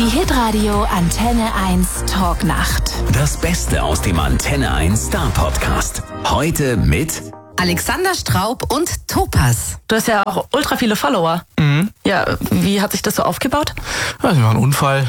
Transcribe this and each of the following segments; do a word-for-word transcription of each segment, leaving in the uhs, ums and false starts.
Die Hitradio Antenne eins Talknacht. Das Beste aus dem Antenne eins Star Podcast. Heute mit Alexander Straub und Topaz. Du hast ja auch ultra viele Follower. Mhm. Ja, wie hat sich das so aufgebaut? Das war ein Unfall.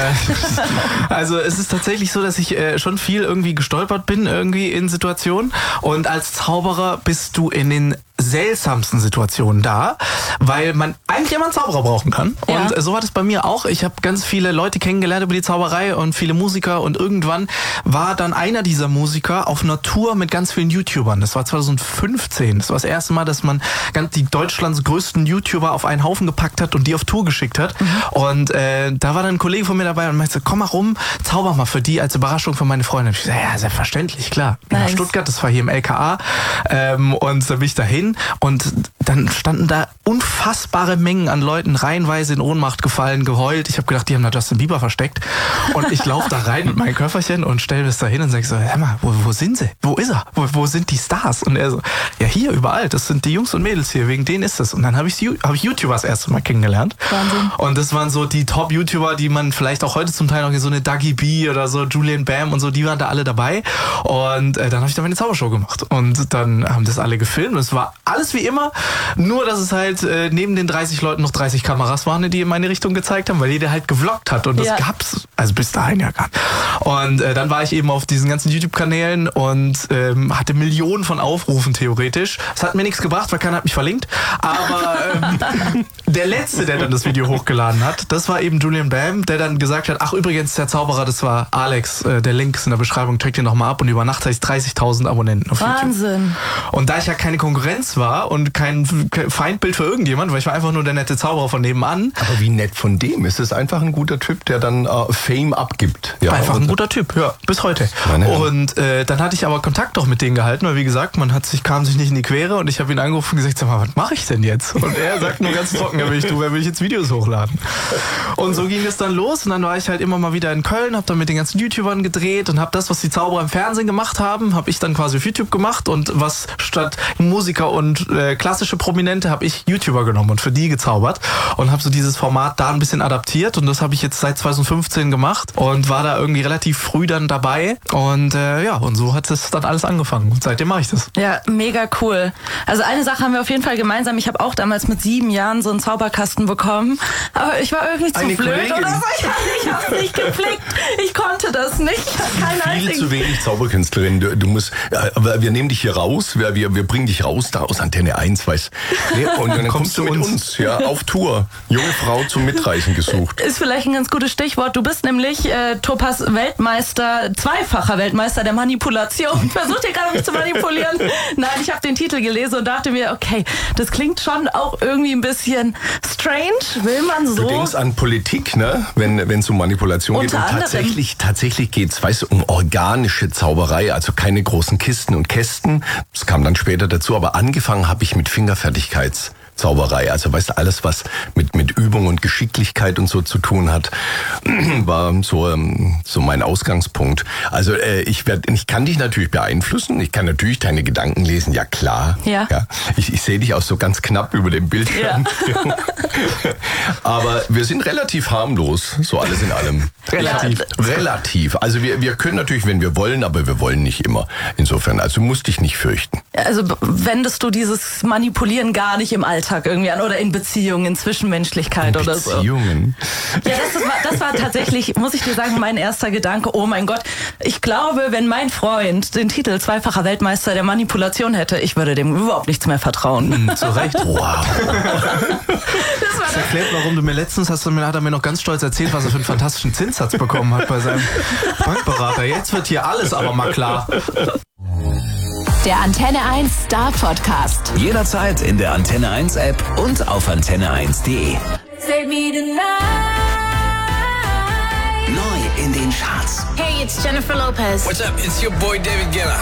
äh, also es ist tatsächlich so, dass ich äh, schon viel irgendwie gestolpert bin irgendwie in Situationen. Und als Zauberer bist du in den seltsamsten Situationen da, weil man eigentlich immer einen Zauberer brauchen kann. Ja. Und so war das bei mir auch. Ich habe ganz viele Leute kennengelernt über die Zauberei und viele Musiker und irgendwann war dann einer dieser Musiker auf einer Tour mit ganz vielen YouTubern. Das war zwanzig fünfzehn. Das war das erste Mal, dass man ganz die Deutschlands größten YouTuber auf einen Haufen gepackt hat und die auf Tour geschickt hat. Mhm. Und äh, da war dann ein Kollege von mir dabei und meinte, komm mal rum, zauber mal für die als Überraschung für meine Freundin. Ich gesagt, ja, selbstverständlich, klar. Nice. Nach Stuttgart, das war hier im L K A. Ähm, und da bin ich dahin. Und dann standen da unfassbare Mengen an Leuten reihenweise in Ohnmacht gefallen, geheult. Ich habe gedacht, die haben da Justin Bieber versteckt. Und ich laufe da rein mit meinem Köfferchen und stelle das da hin und sage so, hör mal, wo, wo sind sie? Wo ist er? Wo, wo sind die Stars? Und er so, ja hier, überall. Das sind die Jungs und Mädels hier, wegen denen ist es. Und dann habe ich, hab ich YouTuber das erste Mal kennengelernt. Wahnsinn. Und das waren so die Top-YouTuber, die man vielleicht auch heute zum Teil noch, so eine Dougie B oder so, Julian Bam und so, die waren da alle dabei. Und äh, dann habe ich da meine Zaubershow gemacht. Und dann haben das alle gefilmt und es war alles wie immer, nur dass es halt äh, neben den dreißig Leuten noch dreißig Kameras waren, die in meine Richtung gezeigt haben, weil jeder halt gevloggt hat und das ja. gab's also bis dahin ja gar nicht. Und äh, dann war ich eben auf diesen ganzen YouTube-Kanälen und ähm, hatte Millionen von Aufrufen theoretisch. Es hat mir nichts gebracht, weil keiner hat mich verlinkt, aber ähm, der Letzte, der dann das Video hochgeladen hat, das war eben Julian Bam, der dann gesagt hat, ach übrigens, der Zauberer, das war Alex, äh, der Link ist in der Beschreibung, checkt ihn nochmal ab und über Nacht hatte ich dreißigtausend Abonnenten auf YouTube. Wahnsinn. Und da ich ja keine Konkurrenz war und kein Feindbild für irgendjemand, weil ich war einfach nur der nette Zauberer von nebenan. Aber wie nett von dem. Es ist einfach ein guter Typ, der dann äh, Fame abgibt. Ja, einfach ein guter Typ, ja, bis heute. Und äh, dann hatte ich aber Kontakt auch mit denen gehalten, weil wie gesagt, man hat sich, kam sich nicht in die Quere und ich habe ihn angerufen und gesagt, sag mal, was mache ich denn jetzt? Und er sagt nur ganz trocken, ja, will ich, du, wer will ich jetzt Videos hochladen? Und so ging es dann los und dann war ich halt immer mal wieder in Köln, habe dann mit den ganzen YouTubern gedreht und habe das, was die Zauberer im Fernsehen gemacht haben, habe ich dann quasi auf YouTube gemacht und was statt Musiker und äh, klassische Prominente habe ich YouTuber genommen und für die gezaubert und habe so dieses Format da ein bisschen adaptiert und das habe ich jetzt seit zwanzig fünfzehn gemacht und war da irgendwie relativ früh dann dabei und äh, ja, und so hat es dann alles angefangen und seitdem mache ich das. Ja, mega cool. Also eine Sache haben wir auf jeden Fall gemeinsam. Ich habe auch damals mit sieben Jahren so einen Zauberkasten bekommen, aber ich war irgendwie zu Eine blöd Kollegin. oder so. Ich, ich habe nicht geflickt. Ich konnte das nicht. Keine Viel einzigen. zu wenig Zauberkünstlerin. Du, du musst, äh, wir nehmen dich hier raus, wir, wir, wir bringen dich raus da aus Antenne eins, weißt nee, und dann kommst du mit uns. uns, ja, auf Tour. Junge Frau zum Mitreißen gesucht. Ist vielleicht ein ganz gutes Stichwort. Du bist nämlich äh, Topaz Weltmeister, zweifacher Weltmeister der Manipulation. Ich versuche dir gerade mich zu manipulieren. Nein, ich habe den Titel gelesen und dachte mir, okay, das klingt schon auch irgendwie ein bisschen strange. Will man so? Du denkst an Politik, ne? Wenn wenn es um Manipulation Unter geht. Und anderem. tatsächlich, tatsächlich geht's, weißt du, um organische Zauberei, also keine großen Kisten und Kästen. Das kam dann später dazu, aber angefangen habe ich mit Fingerfertigkeits Zauberei, also weißt du, alles was mit mit Übung und Geschicklichkeit und so zu tun hat, war so so mein Ausgangspunkt. Also äh, ich werde, ich kann dich natürlich beeinflussen, ich kann natürlich deine Gedanken lesen, ja klar. Ja. ja. Ich, ich sehe dich auch so ganz knapp über dem Bildschirm. Ja. Aber wir sind relativ harmlos, so alles in allem. Relativ. Ja, relativ. Also wir wir können natürlich, wenn wir wollen, aber wir wollen nicht immer. Insofern, also musst dich nicht fürchten. Also wendest du dieses Manipulieren gar nicht im Alltag irgendwie an oder in Beziehungen, in Zwischenmenschlichkeit in oder so? Beziehungen? Ja, das, war, das war tatsächlich, muss ich dir sagen, mein erster Gedanke. Oh mein Gott, ich glaube, wenn mein Freund den Titel zweifacher Weltmeister der Manipulation hätte, ich würde dem überhaupt nichts mehr vertrauen. Mhm, zu Recht. Wow. Das, das erklärt, warum du mir letztens, hast du mir, hat er mir noch ganz stolz erzählt, was er für einen fantastischen Zinssatz bekommen hat bei seinem Bankberater. Jetzt wird hier alles aber mal klar. Der Antenne eins Star Podcast. jederzeit in der Antenne eins App und auf antenne eins punkt de. Save me tonight. Neu in den Charts. Hey, it's Jennifer Lopez. What's up? It's your boy David Guetta.